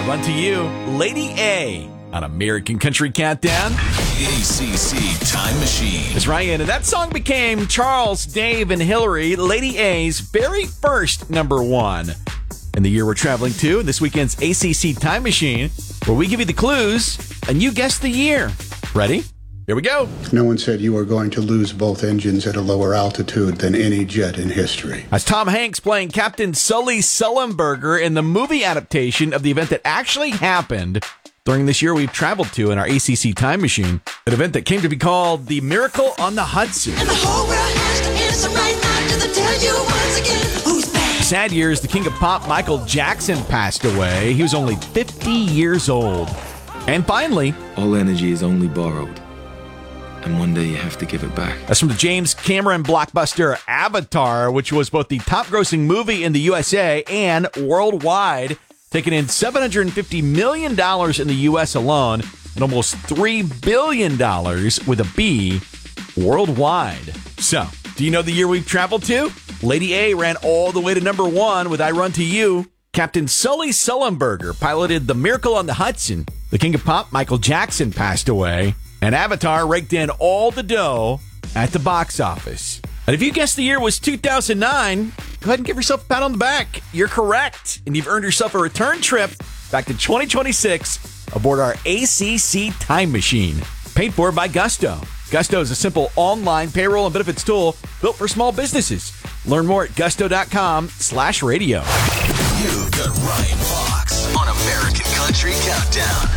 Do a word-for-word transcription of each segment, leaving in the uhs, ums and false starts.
run to you, Lady A on American Country Countdown. A C C Time Machine. It's Ryan, and that song became Charles, Dave, and Hillary, Lady A's very first number one. In the year we're traveling to, this weekend's A C C Time Machine, where we give you the clues and you guess the year. Ready? Here we go. No one said you were going to lose both engines at a lower altitude than any jet in history. That's Tom Hanks playing Captain Sully Sullenberger in the movie adaptation of the event that actually happened during this year we've traveled to in our A C C Time Machine, an event that came to be called the Miracle on the Hudson. And the whole world has to answer right now to tell you once again who's back. Sad years, the king of pop, Michael Jackson, passed away. He was only fifty years old. And finally, all energy is only borrowed, and one day you have to give it back. That's from the James Cameron blockbuster Avatar, which was both the top-grossing movie in the U S A and worldwide, taking in seven hundred fifty million dollars in the U S alone and almost three billion dollars with a B worldwide. So, do you know the year we've traveled to? Lady A ran all the way to number one with I Run to You. Captain Sully Sullenberger piloted the Miracle on the Hudson. The king of pop, Michael Jackson, passed away. And Avatar raked in all the dough at the box office. And if you guessed the year was two thousand nine, go ahead and give yourself a pat on the back. You're correct. And you've earned yourself a return trip back to twenty twenty-six aboard our A C C Time Machine. Paid for by Gusto. Gusto is a simple online payroll and benefits tool built for small businesses. Learn more at gusto.com slash radio. You've got Ryan Fox on American Country Countdown.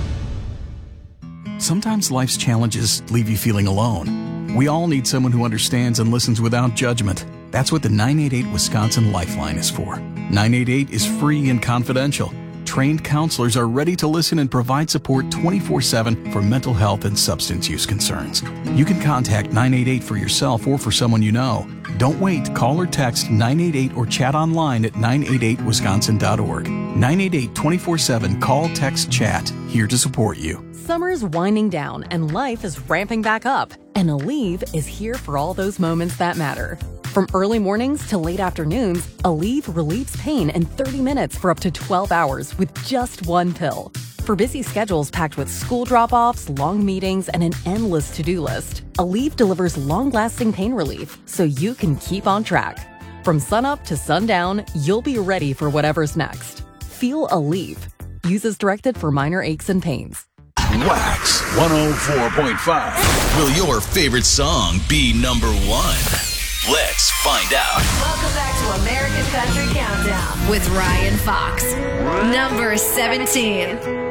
Sometimes life's challenges leave you feeling alone. We all need someone who understands and listens without judgment. That's what the nine eight eight Wisconsin Lifeline is for. nine eight eight is free and confidential. Trained counselors are ready to listen and provide support twenty-four seven for mental health and substance use concerns. You can contact nine eight eight for yourself or for someone you know. Don't wait. Call or text nine eight eight or chat online at nine eight eight wisconsin dot org. nine eight eight twenty-four seven Call, Text, Chat. Here to support you. Summer's winding down and life is ramping back up. And Aleve is here for all those moments that matter. From early mornings to late afternoons, Aleve relieves pain in thirty minutes for up to twelve hours with just one pill. For busy schedules packed with school drop-offs, long meetings, and an endless to-do list, Aleve delivers long-lasting pain relief so you can keep on track. From sunup to sundown, you'll be ready for whatever's next. Feel Aleve. Use as directed for minor aches and pains. Wax one oh four point five. Will your favorite song be number one? Let's find out. Welcome back to American Country Countdown with Ryan Fox. Number seventeen.